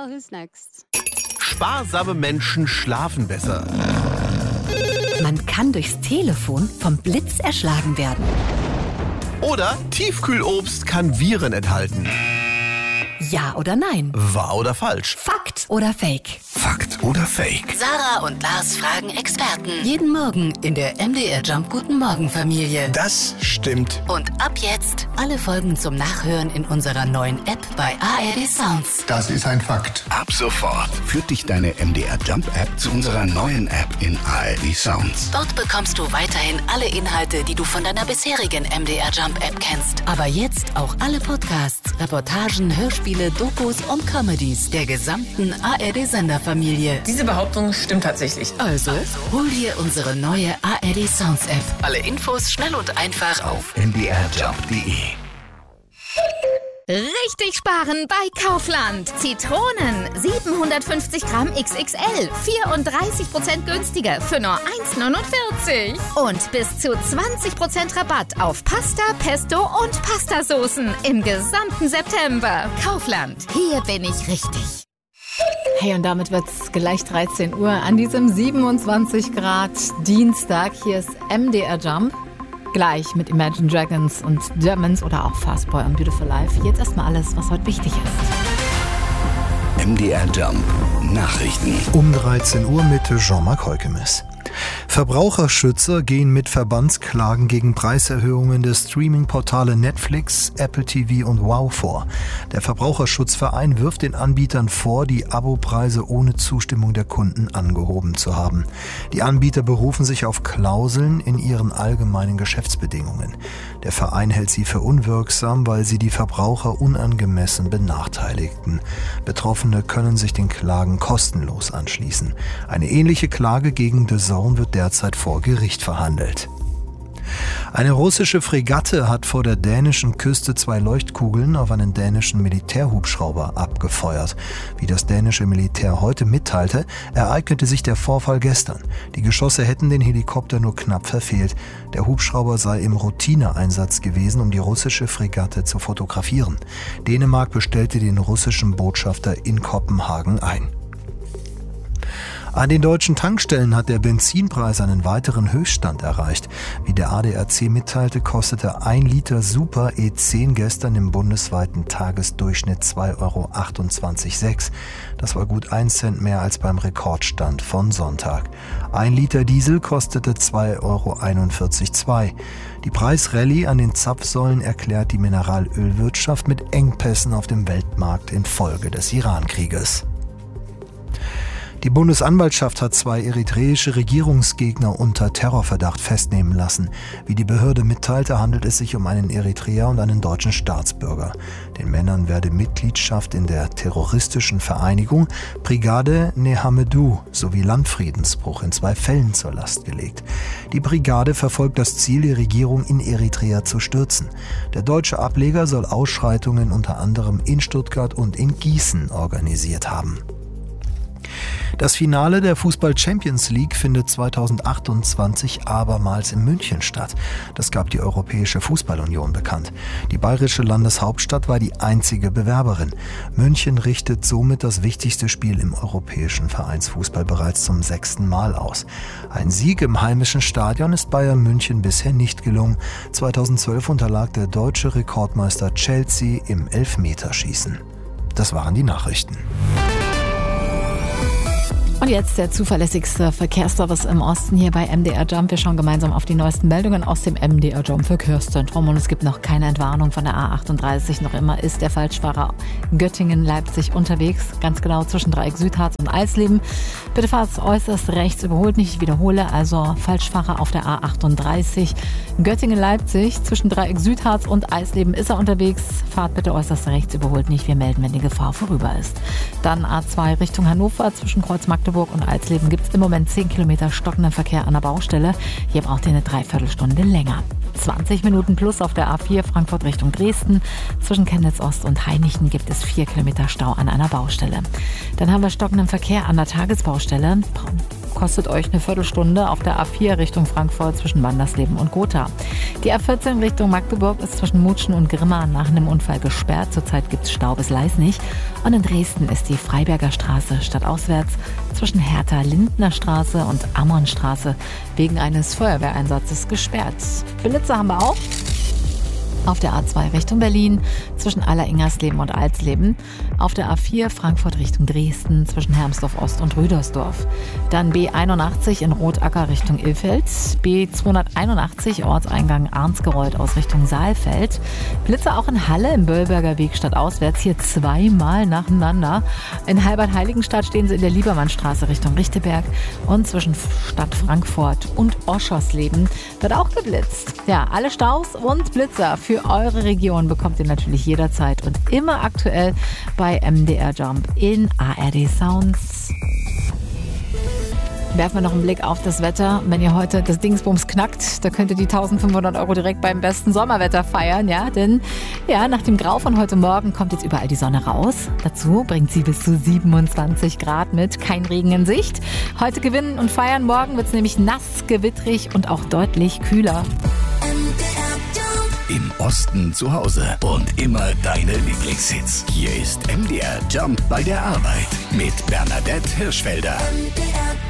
Well, who's next? Sparsame Menschen schlafen besser. Man kann durchs Telefon vom Blitz erschlagen werden. Oder Tiefkühlobst kann Viren enthalten. Ja oder nein? Wahr oder falsch? Fakt oder Fake? Fakt oder Fake? Sarah und Lars fragen Experten. Jeden Morgen in der MDR Jump Guten Morgen Familie. Das stimmt. Und ab jetzt alle Folgen zum Nachhören in unserer neuen App bei ARD Sounds. Das ist ein Fakt. Ab sofort führt dich deine MDR Jump App zu unserer neuen App in ARD Sounds. Dort bekommst du weiterhin alle Inhalte, die du von deiner bisherigen MDR Jump App kennst. Aber jetzt auch alle Podcasts, Reportagen, Hörspiele, Dokus und Comedies der gesamten ARD-Senderfamilie. Diese Behauptung stimmt tatsächlich. Also, hol dir unsere neue ARD Sounds App. Alle Infos schnell und einfach auf mdrjump.de. Richtig sparen bei Kaufland. Zitronen 750 Gramm XXL, 34% günstiger für nur 1,49. Und bis zu 20% Rabatt auf Pasta, Pesto und Pastasoßen im gesamten September. Kaufland, hier bin ich richtig. Hey, und damit wird's gleich 13 Uhr an diesem 27 Grad Dienstag. Hier ist MDR Jump. Gleich mit Imagine Dragons und Germans oder auch Fast Boy und Beautiful Life. Jetzt erstmal alles, was heute wichtig ist. MDR Jump Nachrichten. Um 13 Uhr mit Jean-Marc Heukemes. Verbraucherschützer gehen mit Verbandsklagen gegen Preiserhöhungen der Streaming-Portale Netflix, Apple TV und Wow vor. Der Verbraucherschutzverein wirft den Anbietern vor, die Abopreise ohne Zustimmung der Kunden angehoben zu haben. Die Anbieter berufen sich auf Klauseln in ihren allgemeinen Geschäftsbedingungen. Der Verein hält sie für unwirksam, weil sie die Verbraucher unangemessen benachteiligten. Betroffene können sich den Klagen kostenlos anschließen. Eine ähnliche Klage gegen DAZN wird derzeit vor Gericht verhandelt. Eine russische Fregatte hat vor der dänischen Küste 2 Leuchtkugeln auf einen dänischen Militärhubschrauber abgefeuert. Wie das dänische Militär heute mitteilte, ereignete sich der Vorfall gestern. Die Geschosse hätten den Helikopter nur knapp verfehlt. Der Hubschrauber sei im Routineeinsatz gewesen, um die russische Fregatte zu fotografieren. Dänemark bestellte den russischen Botschafter in Kopenhagen ein. An den deutschen Tankstellen hat der Benzinpreis einen weiteren Höchststand erreicht. Wie der ADAC mitteilte, kostete 1 Liter Super E10 gestern im bundesweiten Tagesdurchschnitt 2,28 €. Das war gut 1 Cent mehr als beim Rekordstand von Sonntag. 1 Liter Diesel kostete 2,41 €. Die Preisrallye an den Zapfsäulen erklärt die Mineralölwirtschaft mit Engpässen auf dem Weltmarkt infolge des Irankrieges. Die Bundesanwaltschaft hat 2 eritreische Regierungsgegner unter Terrorverdacht festnehmen lassen. Wie die Behörde mitteilte, handelt es sich um einen Eritreer und einen deutschen Staatsbürger. Den Männern werde Mitgliedschaft in der terroristischen Vereinigung Brigade Nehamedu sowie Landfriedensbruch in 2 Fällen zur Last gelegt. Die Brigade verfolgt das Ziel, die Regierung in Eritrea zu stürzen. Der deutsche Ableger soll Ausschreitungen unter anderem in Stuttgart und in Gießen organisiert haben. Das Finale der Fußball-Champions League findet 2028 abermals in München statt. Das gab die Europäische Fußball-Union bekannt. Die bayerische Landeshauptstadt war die einzige Bewerberin. München richtet somit das wichtigste Spiel im europäischen Vereinsfußball bereits zum 6. Mal aus. Ein Sieg im heimischen Stadion ist Bayern München bisher nicht gelungen. 2012 unterlag der deutsche Rekordmeister Chelsea im Elfmeterschießen. Das waren die Nachrichten. Und jetzt der zuverlässigste Verkehrsservice im Osten hier bei MDR Jump. Wir schauen gemeinsam auf die neuesten Meldungen aus dem MDR Jump Verkehrszentrum. Und es gibt noch keine Entwarnung von der A38. Noch immer ist der Falschfahrer Göttingen-Leipzig unterwegs. Ganz genau zwischen Dreieck Südharz und Eisleben. Bitte fahrt äußerst rechts, überholt nicht. Ich wiederhole, also Falschfahrer auf der A38. Göttingen-Leipzig zwischen Dreieck Südharz und Eisleben ist er unterwegs. Fahrt bitte äußerst rechts, überholt nicht. Wir melden, wenn die Gefahr vorüber ist. Dann A2 Richtung Hannover zwischen Kreuz Magdeburg und Eisleben gibt es im Moment 10 Kilometer stockenden Verkehr an der Baustelle. Hier braucht ihr eine Dreiviertelstunde länger. 20 Minuten plus auf der A4 Frankfurt Richtung Dresden. Zwischen Chemnitz Ost und Hainichen gibt es 4 Kilometer Stau an einer Baustelle. Dann haben wir stockenden Verkehr an der Tagesbaustelle kostet euch eine Viertelstunde auf der A4 Richtung Frankfurt zwischen Wandersleben und Gotha. Die A14 Richtung Magdeburg ist zwischen Mutschen und Grimma nach einem Unfall gesperrt. Zurzeit gibt es Stau bis Leisnig. Und in Dresden ist die Freiberger Straße stadtauswärts zwischen Hertha-Lindner Straße und Ammonstraße wegen eines Feuerwehreinsatzes gesperrt. Blitze haben wir auch. Auf der A2 Richtung Berlin zwischen Aller-Ingersleben und Alsleben. Auf der A4 Frankfurt Richtung Dresden zwischen Hermsdorf-Ost und Rüdersdorf. Dann B81 in Rotacker Richtung Ilfeld. B281 Ortseingang Arnsgereuth aus Richtung Saalfeld. Blitze auch in Halle im Böllberger Weg stadtauswärts. Hier zweimal nacheinander. In Halbert-Heiligenstadt stehen sie in der Liebermannstraße Richtung Richteberg. Und zwischen Stadt Frankfurt und Oschersleben wird auch geblitzt. Ja, alle Staus und Blitzer für eure Region bekommt ihr natürlich jederzeit und immer aktuell bei MDR Jump in ARD Sounds. Werfen wir noch einen Blick auf das Wetter. Wenn ihr heute das Dingsbums knackt, da könnt ihr die 1.500 € direkt beim besten Sommerwetter feiern, ja? Denn ja, nach dem Grau von heute Morgen kommt jetzt überall die Sonne raus. Dazu bringt sie bis zu 27 Grad mit, kein Regen in Sicht. Heute gewinnen und feiern, morgen wird es nämlich nass, gewittrig und auch deutlich kühler. Im Osten zu Hause und immer deine Lieblingshits. Hier ist MDR Jump bei der Arbeit mit Bernadette Hirschfelder.